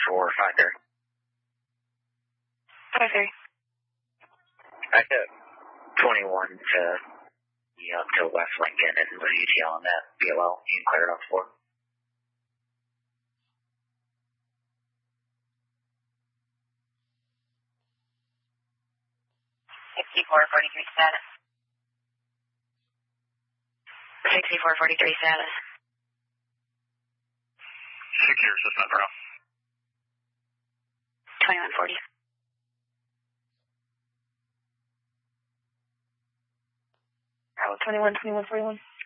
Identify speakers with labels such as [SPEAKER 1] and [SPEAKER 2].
[SPEAKER 1] for 530.
[SPEAKER 2] 530.
[SPEAKER 1] Back up 21 to West Lincoln and with UTL on that BLL. You can clear it off for.
[SPEAKER 2] 6443 status. 6443 status.
[SPEAKER 3] Secure system, bro.
[SPEAKER 2] 2140. Bravo 21, 2141.